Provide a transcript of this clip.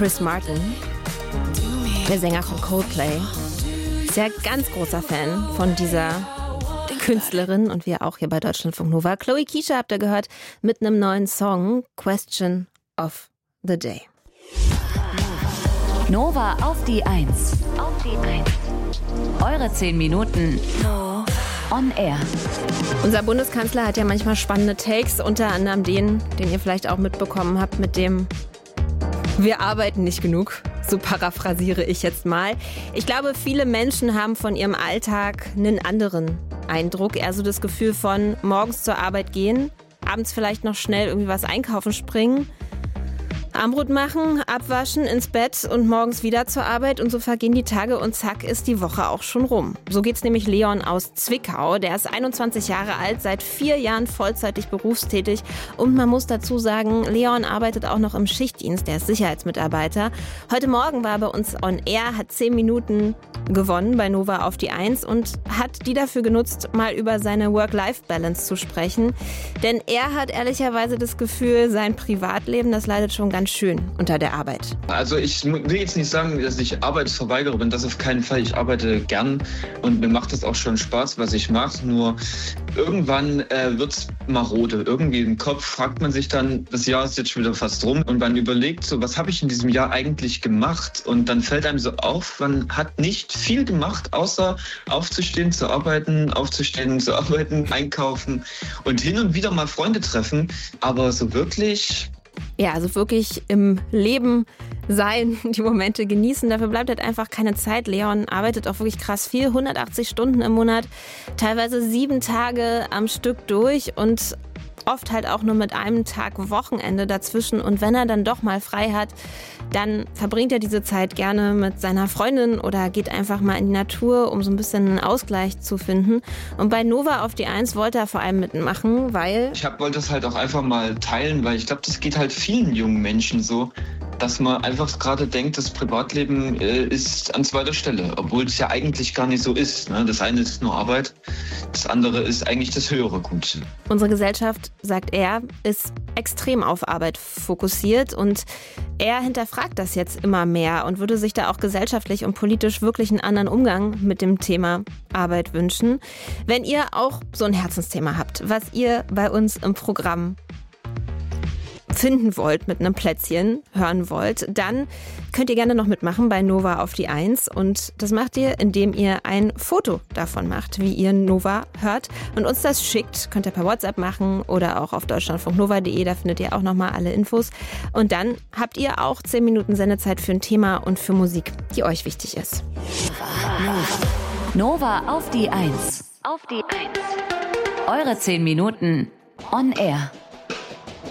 Chris Martin, der Sänger von Coldplay, ist ja ganz großer Fan von dieser Künstlerin und wir auch hier bei Deutschlandfunk Nova. Chloe Keisha habt ihr gehört mit einem neuen Song, Question of the Day. Nova auf die 1. Eure 10 Minuten on air. Unser Bundeskanzler hat ja manchmal spannende Takes, unter anderem den ihr vielleicht auch mitbekommen habt, mit dem wir arbeiten nicht genug. So paraphrasiere ich jetzt mal. Ich glaube, viele Menschen haben von ihrem Alltag einen anderen Eindruck. Eher so das Gefühl von morgens zur Arbeit gehen, abends vielleicht noch schnell irgendwie was einkaufen springen, Armbrot machen, abwaschen, ins Bett und morgens wieder zur Arbeit. Und so vergehen die Tage und zack ist die Woche auch schon rum. So geht's nämlich Leon aus Zwickau. Der ist 21 Jahre alt, seit 4 Jahren vollzeitig berufstätig. Und man muss dazu sagen, Leon arbeitet auch noch im Schichtdienst. Der ist Sicherheitsmitarbeiter. Heute Morgen war er bei uns on air, hat 10 Minuten gewonnen bei Nova auf die 1 und hat die dafür genutzt, mal über seine Work-Life-Balance zu sprechen. Denn er hat ehrlicherweise das Gefühl, sein Privatleben, das leidet schon ganz schön unter der Arbeit. Also ich will jetzt nicht sagen, dass ich Arbeitsverweigerer bin, das auf keinen Fall. Ich arbeite gern und mir macht es auch schon Spaß, was ich mache. Nur irgendwann wird's marode. Irgendwie im Kopf fragt man sich dann, das Jahr ist jetzt schon wieder fast rum und man überlegt so, was habe ich in diesem Jahr eigentlich gemacht? Und dann fällt einem so auf, man hat nicht viel gemacht, außer aufzustehen, zu arbeiten, einkaufen und hin und wieder mal Freunde treffen. Aber so wirklich... Ja, also wirklich im Leben sein, die Momente genießen. Dafür bleibt halt einfach keine Zeit. Leon arbeitet auch wirklich krass viel, 180 Stunden im Monat, teilweise 7 Tage am Stück durch und oft halt auch nur mit einem Tag Wochenende dazwischen. Und wenn er dann doch mal frei hat, dann verbringt er diese Zeit gerne mit seiner Freundin oder geht einfach mal in die Natur, um so ein bisschen einen Ausgleich zu finden. Und bei Nova auf die 1 wollte er vor allem mitmachen, weil... Ich wollte das halt auch einfach mal teilen, weil ich glaube, das geht halt vielen jungen Menschen so, dass man einfach gerade denkt, das Privatleben ist an zweiter Stelle, obwohl es ja eigentlich gar nicht so ist. Ne? Das eine ist nur Arbeit, das andere ist eigentlich das höhere Gut. Unsere Gesellschaft, sagt er, ist extrem auf Arbeit fokussiert und er hinterfragt das jetzt immer mehr und würde sich da auch gesellschaftlich und politisch wirklich einen anderen Umgang mit dem Thema Arbeit wünschen. Wenn ihr auch so ein Herzensthema habt, was ihr bei uns im Programm finden wollt, mit einem Plätzchen hören wollt, dann könnt ihr gerne noch mitmachen bei Nova auf die 1 und das macht ihr, indem ihr ein Foto davon macht, wie ihr Nova hört und uns das schickt. Könnt ihr per WhatsApp machen oder auch auf deutschlandfunknova.de, da findet ihr auch nochmal alle Infos und dann habt ihr auch 10 Minuten Sendezeit für ein Thema und für Musik, die euch wichtig ist. Nova auf die 1. Eure 10 Minuten on air.